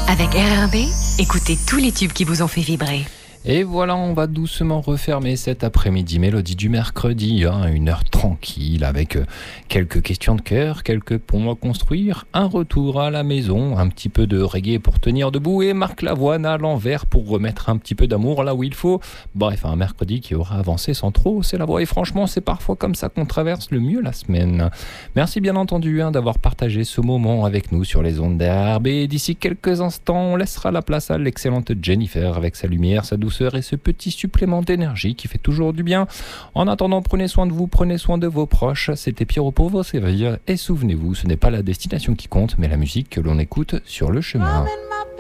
Avec RRB, écoutez tous les tubes qui vous ont fait vibrer. Et voilà, on va doucement refermer cet après-midi Mélodie du mercredi, une heure tranquille avec quelques questions de cœur, quelques ponts à construire, un retour à la maison, un petit peu de reggae pour tenir debout et Marc Lavoine à l'envers pour remettre un petit peu d'amour là où il faut. Bref, un mercredi qui aura avancé sans trop, c'est la voie et franchement c'est parfois comme ça qu'on traverse le mieux la semaine. Merci bien entendu d'avoir partagé ce moment avec nous sur les ondes d'RRB. D'ici quelques instants, on laissera la place à l'excellente Jennifer avec sa lumière, sa douceur et ce petit supplément d'énergie qui fait toujours du bien. En attendant, prenez soin de vous, prenez soin de vos proches. C'était Pierrot pour vous servir et souvenez-vous, ce n'est pas la destination qui compte, mais la musique que l'on écoute sur le chemin.